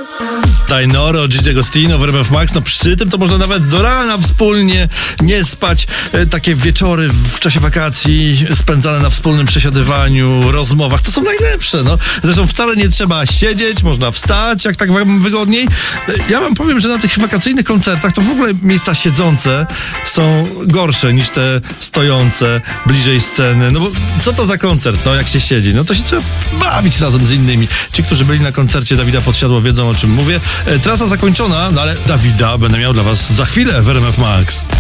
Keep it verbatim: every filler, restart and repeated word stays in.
Tainoro, Gigi Agostino w R M F Max. No przy tym to można nawet do rana wspólnie nie spać. E, takie wieczory w czasie wakacji spędzane na wspólnym przesiadywaniu, rozmowach. To są najlepsze, no. Zresztą wcale nie trzeba siedzieć, można wstać, jak tak wam wygodniej. E, ja wam powiem, że na tych wakacyjnych koncertach to w ogóle miejsca siedzące są gorsze niż te stojące bliżej sceny. No bo co to za koncert, no jak się siedzi? No to się trzeba bawić razem z innymi. Ci, którzy byli na koncercie Dawida Podsiadło, wiedzą, o czym mówię. E, trasa zakończona, no ale Dawida będę miał dla was za chwilę w R M F Max.